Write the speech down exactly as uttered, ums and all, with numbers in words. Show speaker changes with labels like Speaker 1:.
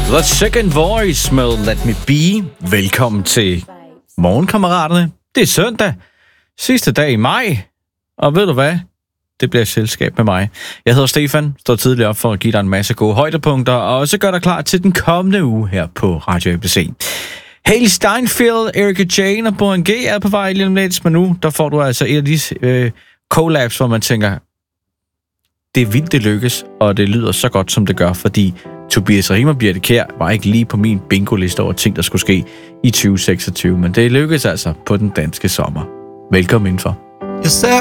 Speaker 1: The Second Voice med Let Me Be. Velkommen til morgenkammeraterne. Det er søndag. Sidste dag i maj. Og ved du hvad? Det bliver et selskab med mig. Jeg hedder Stefan, står tidligere op for at give dig en masse gode højdepunkter, og også gør dig klar til den kommende uge her på Radio A B C. Haley Steinfeld, Erika Jane og Boen G er på vej lige om lidt, men nu der får du altså et af de øh, collabs, hvor man tænker, det er vildt, det lykkes, og det lyder så godt, som det gør, fordi Tobias Rahim og Birthe Kjær var ikke lige på min bingo-liste over ting, der skulle ske i tyve seksogtyve, men det lykkedes altså på den danske sommer. Velkommen indenfor.
Speaker 2: Jeg ser